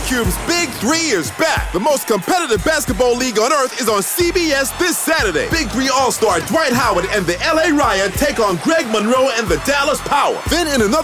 Cube's Big 3 is back. The most competitive basketball league on earth is on CBS this Saturday. Big 3 All-Star Dwight Howard and the LA Riot take on Greg Monroe and the Dallas Power. Then in another